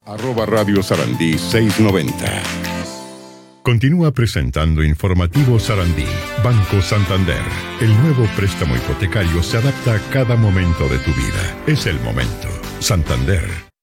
Radio Sarandí 690. Continúa presentando Informativo Sarandí. Banco Santander. El nuevo préstamo hipotecario se adapta a cada momento de tu vida. Es el momento. Santander.